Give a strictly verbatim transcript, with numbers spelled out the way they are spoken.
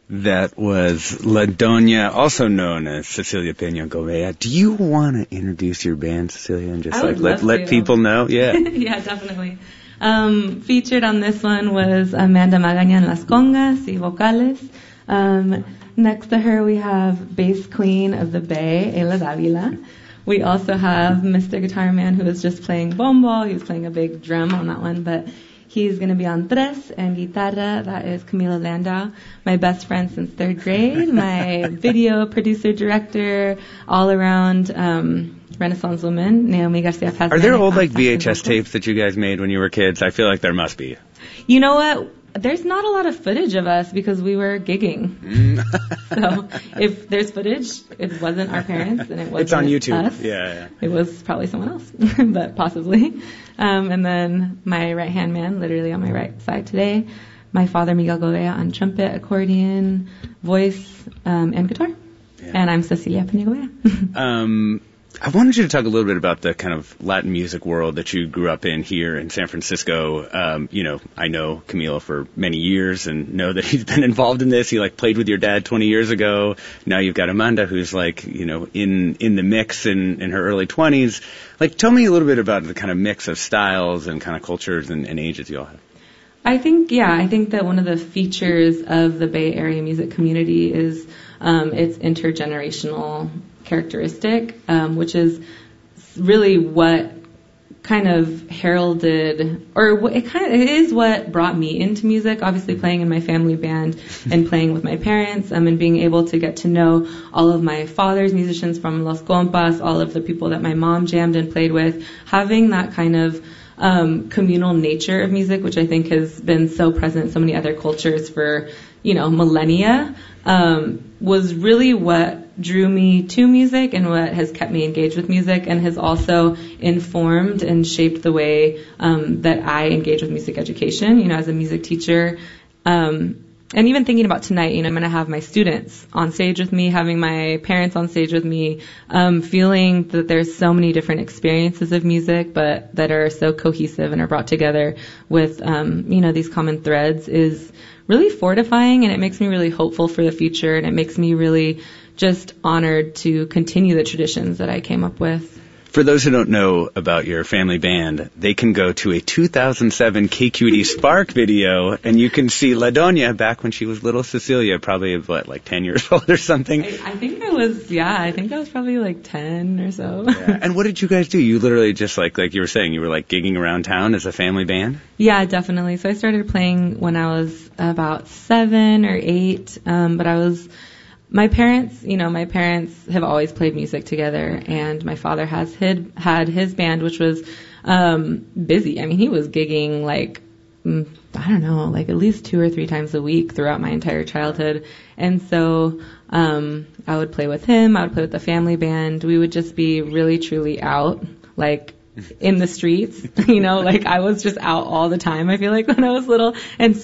That was La Doña, also known as Cecilia Peña Gouveia. Do you want to introduce your band, Cecilia, and just like let let people know? Yeah. Yeah, definitely. Um, featured on this one was Amanda Magaña en las congas y vocales. Um, next to her we have bass queen of the Bay, Ela Davila. We also have Mister Guitar Man, who was just playing bombo. He was playing a big drum on that one, but he's going to be on tres and guitarra. That is Camila Landau, my best friend since third grade, my video producer, director, all around um, Renaissance woman, Naomi Garcia Paz. Are there old like V H S tapes that you guys made when you were kids? I feel like there must be. You know what? There's not a lot of footage of us because we were gigging. So if there's footage, it wasn't our parents and it wasn't It's on YouTube. Us. Yeah, yeah. It was probably someone else, but possibly. Um, and then my right-hand man, literally on my right side today, my father, Miguel Gouveia, on trumpet, accordion, voice, um, and guitar. Yeah. And I'm Cecilia Peña Gouveia. um, I wanted you to talk a little bit about the kind of Latin music world that you grew up in here in San Francisco. Um, you know, I know Camilo for many years and know that he's been involved in this. He like played with your dad twenty years ago. Now you've got Amanda, who's like, you know, in, in the mix in, in her early twenties. Like, tell me a little bit about the kind of mix of styles and kind of cultures and, and ages you all have. I think, yeah, I think that one of the features of the Bay Area music community is um, its intergenerational characteristic, um, which is really what kind of heralded, or it kind of it is what brought me into music. Obviously, playing in my family band and playing with my parents, um, and being able to get to know all of my father's musicians from Los Compas, all of the people that my mom jammed and played with, having that kind of um, communal nature of music, which I think has been so present in so many other cultures for, you know, millennia, um, was really what drew me to music and what has kept me engaged with music and has also informed and shaped the way um, that I engage with music education, you know, as a music teacher. Um, and even thinking about tonight, you know, I'm going to have my students on stage with me, having my parents on stage with me, um, feeling that there's so many different experiences of music, but that are so cohesive and are brought together with, um, you know, these common threads is really fortifying, and it makes me really hopeful for the future, and it makes me really just honored to continue the traditions that I came up with. For those who don't know about your family band, they can go to a two thousand seven K Q D Spark video, and you can see La Doña back when she was little Cecilia, probably, what, like ten years old or something? I, I think I was, yeah, I think I was probably like ten or so. Yeah. And what did you guys do? You literally just, like like you were saying, you were like gigging around town as a family band? Yeah, definitely. So I started playing when I was about seven or eight, um, but I was... My parents, you know, my parents have always played music together, and my father has had, had his band, which was um, busy. I mean, he was gigging like, I don't know, like at least two or three times a week throughout my entire childhood. And so um, I would play with him. I would play with the family band. We would just be really, truly out, like in the streets, you know, like I was just out all the time, I feel like, when I was little. And